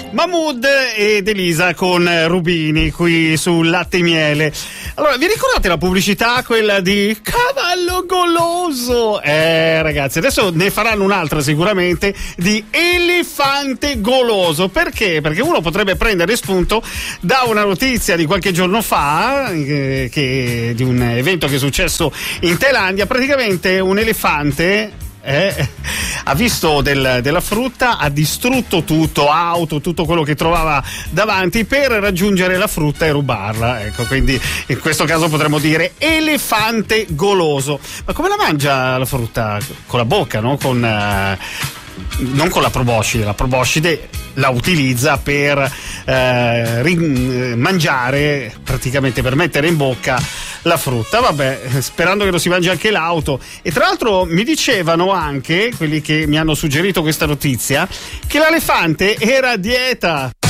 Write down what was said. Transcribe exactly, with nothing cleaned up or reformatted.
Mahmood ed Elisa con Rubini qui sul Latte e Miele. Allora, vi ricordate la pubblicità, quella di Cavallo Goloso? Eh ragazzi, adesso ne faranno un'altra sicuramente di Elefante Goloso. Perché? Perché uno potrebbe prendere spunto da una notizia di qualche giorno fa eh, che, di un evento che è successo in Thailandia. Praticamente un elefante Eh, ha visto del, della frutta, ha distrutto tutto, auto, tutto quello che trovava davanti per raggiungere la frutta e rubarla. Ecco, quindi in questo caso potremmo dire elefante goloso. Ma come la mangia la frutta? Con la bocca, no? Con eh, non con la proboscide, la proboscide la utilizza per eh, rin- mangiare, praticamente per mettere in bocca la frutta. Vabbè, sperando che non si mangi anche l'auto. E tra l'altro mi dicevano anche quelli che mi hanno suggerito questa notizia che l'elefante era a dieta.